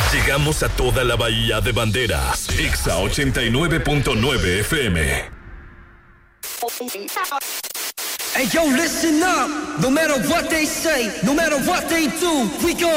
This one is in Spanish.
Llegamos a toda la bahía de Banderas. Exa 89.9 FM. Hey yo, listen up. No matter what they say, no matter what they do, we gon'